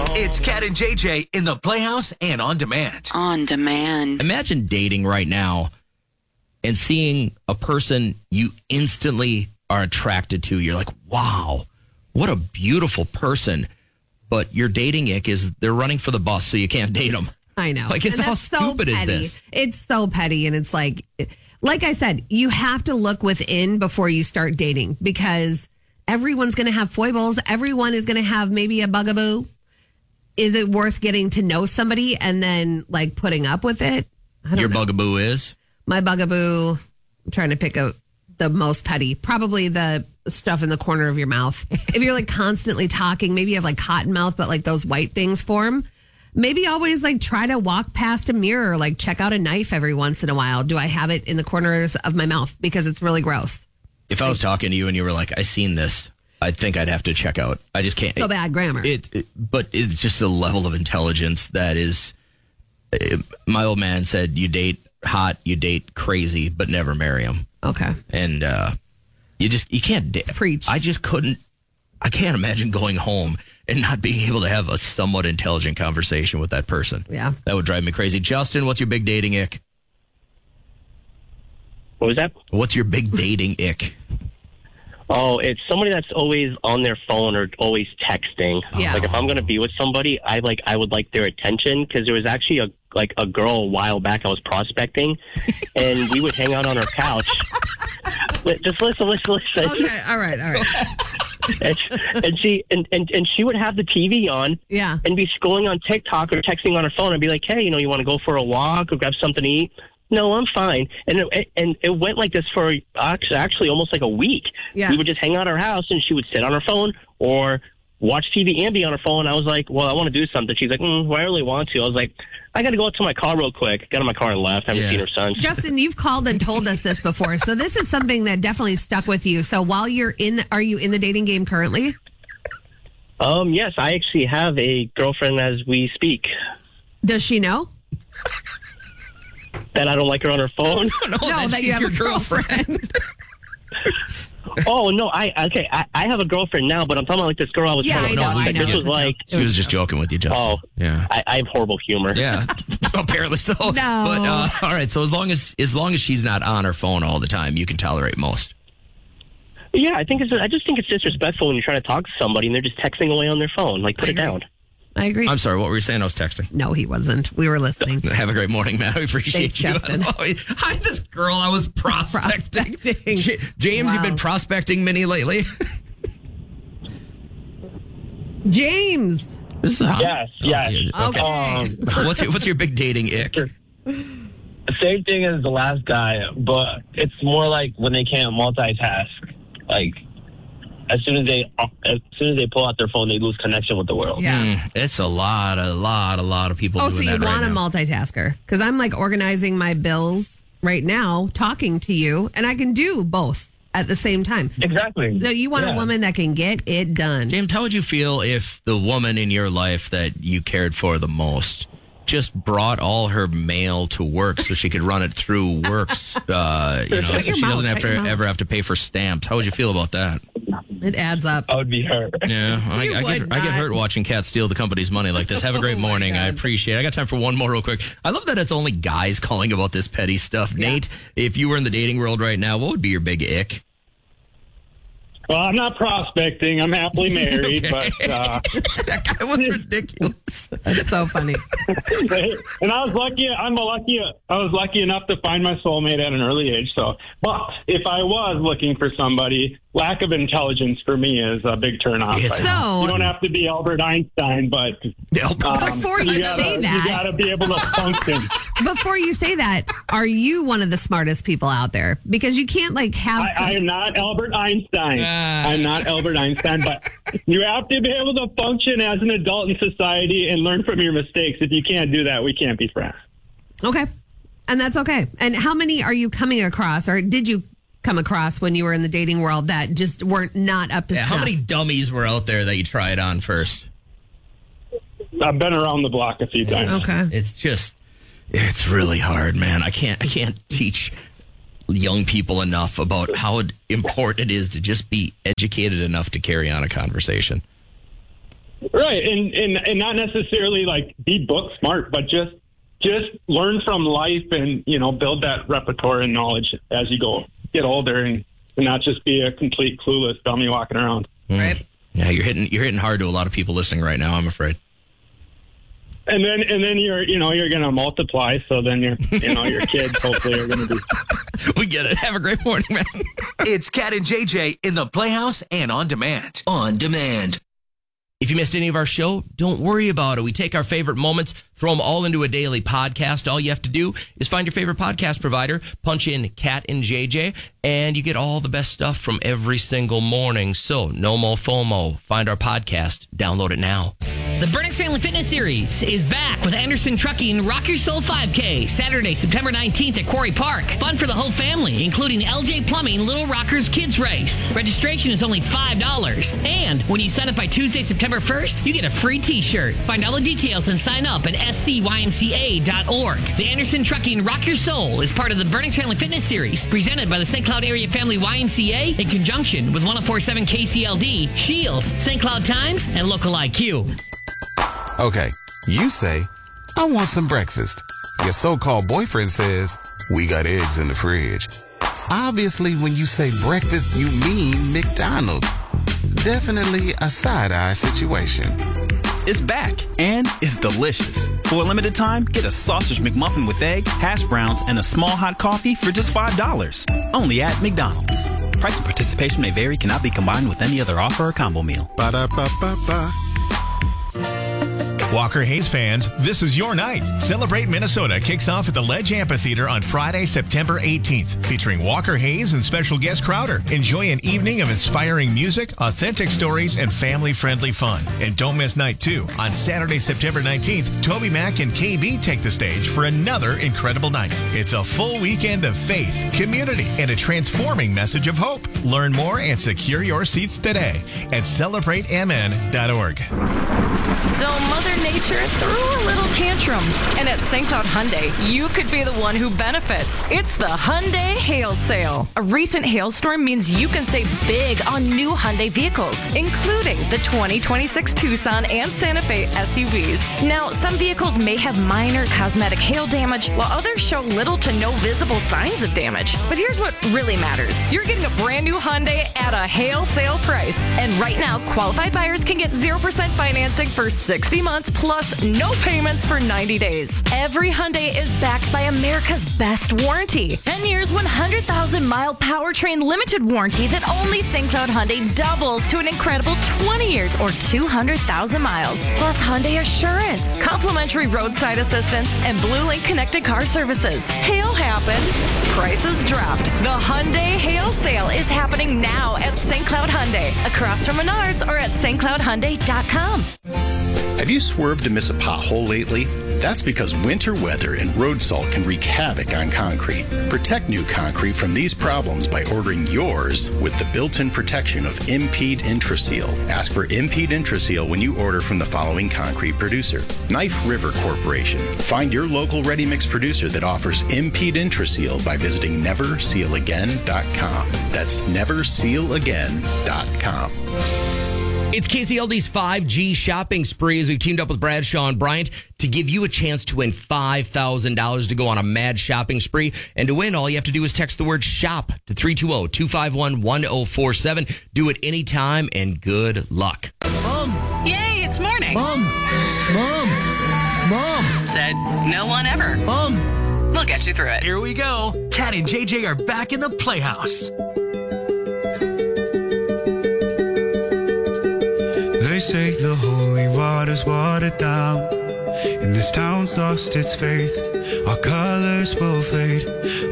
It's Cat and JJ in the Playhouse and On Demand. On Demand. Imagine dating right now and seeing a person you instantly are attracted to. You're like, wow, what a beautiful person. But your dating ick is they're running for the bus, so you can't date them. I know. Like, how stupid is this? It's so petty. And it's like I said, you have to look within before you start dating because everyone's going to have foibles. Everyone is going to have maybe a bugaboo. Is it worth getting to know somebody and then like putting up with it? Your bugaboo is? My bugaboo, I'm trying to pick the most petty, probably the stuff in the corner of your mouth. If you're like constantly talking, maybe you have like cotton mouth, but like those white things form. Maybe always like try to walk past a mirror, like check out a knife every once in a while. Do I have it in the corners of my mouth? Because it's really gross. If I was talking to you and you were like, I seen this, I think I'd have to check out. I just can't. So bad grammar. But it's just a level of intelligence that is. My old man said, "You date hot, you date crazy, but never marry them." Okay. And you can't date. Preach. I can't imagine going home and not being able to have a somewhat intelligent conversation with that person. Yeah, that would drive me crazy. Justin, what's your big dating ick? What was that? What's your big dating ick? Oh, it's somebody that's always on their phone or always texting. Yeah. Like if I'm going to be with somebody, I would like their attention because there was actually a girl a while back I was prospecting, and we would hang out on her couch. Just listen. Okay, all right. and she would have the TV on, yeah, and be scrolling on TikTok or texting on her phone and be like, hey, you want to go for a walk or grab something to eat? No, I'm fine. And it went like this for actually almost like a week. Yeah. We would just hang out at her house, and she would sit on her phone or watch TV and be on her phone. I was like, well, I want to do something. She's like, well, I really want to. I was like, I got to go out to my car real quick. Got in my car and left. Haven't seen her son. Justin, you've called and told us this before. So this is something that definitely stuck with you. So while are you in the dating game currently? Yes, I actually have a girlfriend as we speak. Does she know? That I don't like her on her phone? No, that you have your girlfriend. Oh, no, I have a girlfriend now, but I'm talking about like this girl I was I know. This was like... She was just joking with you, Justin. Oh, yeah. I have horrible humor. Yeah, apparently so. No. But, all right, so as long as she's not on her phone all the time, you can tolerate most. Yeah, I just think it's disrespectful when you're trying to talk to somebody and they're just texting away on their phone. Like, put it down. I agree. I'm sorry, what were you saying? I was texting. No, he wasn't. We were listening. Have a great morning, Matt. I appreciate Thanks, you. Justin. Hi, this girl I was prospecting. James, Wow. You've been prospecting Minnie lately? James. This is Yes. Okay. What's your big dating ick? Same thing as the last guy, but it's more like when they can't multitask. Like as soon as they pull out their phone, they lose connection with the world. Yeah. It's a lot of people doing so that you right want now. a multitasker? Because I'm like organizing my bills right now, talking to you, and I can do both at the same time. Exactly. So you want a woman that can get it done. James, how would you feel if the woman in your life that you cared for the most just brought all her mail to work so she could run it through Works, so she doesn't ever have to pay for stamps? How would you feel about that? It adds up. I would be hurt. Yeah, I get hurt watching cats steal the company's money like this. Have a great morning. I appreciate it. I got time for one more real quick. I love that it's only guys calling about this petty stuff. Yeah. Nate, if you were in the dating world right now, what would be your big ick? Well, I'm not prospecting. I'm happily married, Okay. but that guy was ridiculous. That's so funny. and I was lucky enough to find my soulmate at an early age. So, but if I was looking for somebody, lack of intelligence for me is a big turnoff. So, you don't have to be Albert Einstein, but before you say that, you got to be able to function. Before you say that, are you one of the smartest people out there? Because you can't have. I am not Albert Einstein. I'm not Albert Einstein, but you have to be able to function as an adult in society and learn from your mistakes. If you can't do that, we can't be friends. Okay. And that's okay. And how many are you coming across, or did you come across when you were in the dating world that just weren't not up to snuff? How many dummies were out there that you tried on first? I've been around the block a few times. Okay. It's really hard, man. I can't teach young people enough about how important it is to just be educated enough to carry on a conversation. Right, and not necessarily like be book smart, but just learn from life and, you know, build that repertoire and knowledge as you get older and not just be a complete clueless dummy walking around. Right. Yeah, you're hitting hard to a lot of people listening right now, I'm afraid. And then you're going to multiply, so then your kids hopefully are going to be. We get it. Have a great morning, man. It's Cat and JJ in the Playhouse and on demand. On demand. If you missed any of our show, don't worry about it. We take our favorite moments, throw them all into a daily podcast. All you have to do is find your favorite podcast provider, punch in Cat and JJ, and you get all the best stuff from every single morning. So no more FOMO. Find our podcast. Download it now. The Burnix Family Fitness Series is back with Anderson Trucking Rock Your Soul 5K, Saturday, September 19th at Quarry Park. Fun for the whole family, including LJ Plumbing Little Rockers Kids Race. Registration is only $5. And when you sign up by Tuesday, September 1st, you get a free t-shirt. Find all the details and sign up at scymca.org. The Anderson Trucking Rock Your Soul is part of the Burnix Family Fitness Series, presented by the St. Cloud Area Family YMCA in conjunction with 104.7 KCLD, Shields, St. Cloud Times, and Local IQ. Okay, you say, I want some breakfast. Your so-called boyfriend says, we got eggs in the fridge. Obviously, when you say breakfast, you mean McDonald's. Definitely a side-eye situation. It's back, and it's delicious. For a limited time, get a sausage McMuffin with egg, hash browns, and a small hot coffee for just $5. Only at McDonald's. Price and participation may vary, cannot be combined with any other offer or combo meal. Ba-da-ba-ba-ba. Walker Hayes fans, this is your night. Celebrate Minnesota kicks off at the Ledge Amphitheater on Friday, September 18th, featuring Walker Hayes and special guest Crowder. Enjoy an evening of inspiring music, authentic stories, and family-friendly fun. And don't miss night 2. On Saturday, September 19th, Toby Mac and KB take the stage for another incredible night. It's a full weekend of faith, community, and a transforming message of hope. Learn more and secure your seats today at celebratemn.org. So Mother Nature threw a little tantrum. And at St. Cloud Hyundai, you could be the one who benefits. It's the Hyundai Hail Sale. A recent hailstorm means you can save big on new Hyundai vehicles, including the 2026 Tucson and Santa Fe SUVs. Now, some vehicles may have minor cosmetic hail damage, while others show little to no visible signs of damage. But here's what really matters. You're getting a brand new Hyundai at a hail sale price. And right now, qualified buyers can get 0% financing for 60 months plus no payments for 90 days. Every Hyundai is backed by America's best warranty. 10 years, 100,000-mile powertrain limited warranty that only St. Cloud Hyundai doubles to an incredible 20 years or 200,000 miles. Plus Hyundai Assurance, complimentary roadside assistance, and Blue Link connected car services. Hail happened. Prices dropped. The Hyundai Hail Sale is happening now at St. Cloud Hyundai, across from Menards or at stcloudhyundai.com. Have you swerved to miss a pothole lately? That's because winter weather and road salt can wreak havoc on concrete. Protect new concrete from these problems by ordering yours with the built-in protection of Impede Intraseal. Ask for Impede Intraseal when you order from the following concrete producer: Knife River Corporation. Find your local ready-mix producer that offers Impede Intraseal by visiting NeverSealAgain.com. That's NeverSealAgain.com. It's KCLD's 5G shopping spree as we've teamed up with Bradshaw and Bryant to give you a chance to win $5,000 to go on a mad shopping spree. And to win, all you have to do is text the word SHOP to 320-251-1047. Do it anytime and good luck. Mom. Yay, it's morning. Mom. Said no one ever. Mom. We'll get you through it. Here we go. Cat and JJ are back in the Playhouse. They say the holy water's watered down, and this town's lost its faith. Our colors will fade.